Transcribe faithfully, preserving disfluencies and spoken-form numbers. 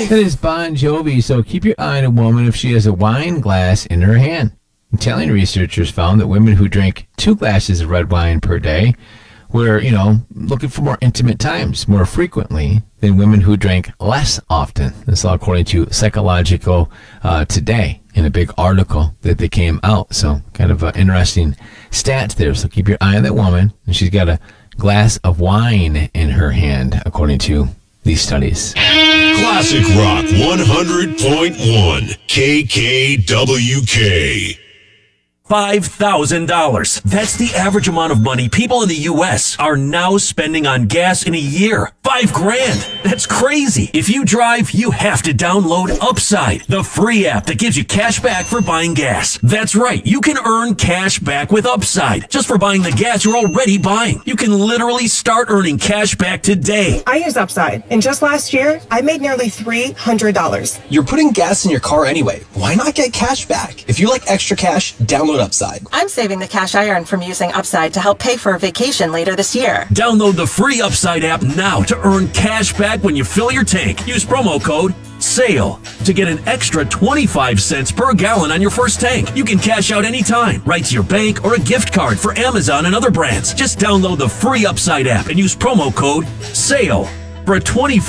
That is Bon Jovi. So keep your eye on a woman if she has a wine glass in her hand. Italian researchers found that women who drink two glasses of red wine per day were, you know, looking for more intimate times more frequently than women who drank less often. This is all according to Psychological uh, Today in a big article that they came out. So kind of an interesting stats there. So keep your eye on that woman. And she's got a glass of wine in her hand, according to these studies. Classic Rock one hundred point one K K W K. five thousand dollars. That's the average amount of money people in the U S are now spending on gas in a year. Five grand. That's crazy. If you drive, you have to download Upside, the free app that gives you cash back for buying gas. That's right. You can earn cash back with Upside just for buying the gas you're already buying. You can literally start earning cash back today. I use Upside, and just last year, I made nearly three hundred dollars. You're putting gas in your car anyway. Why not get cash back? If you like extra cash, download Upside. I'm saving the cash I earn from using Upside to help pay for a vacation later this year. Download the free Upside app now to earn cash back when you fill your tank. Use promo code SALE to get an extra twenty-five cents per gallon on your first tank. You can cash out anytime, right to your bank or a gift card for Amazon and other brands. Just download the free Upside app and use promo code SALE for a twenty-five